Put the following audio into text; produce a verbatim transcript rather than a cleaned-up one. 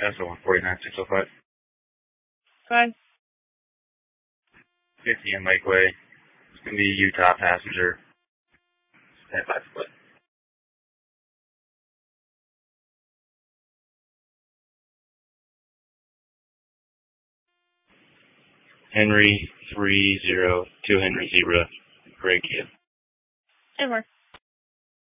That's the one forty-nine six oh five. Fine. fifty in Lakeway. It's going to be Utah passenger. Stand by split. Henry three zero two Henry Zebra. Great kid. Over.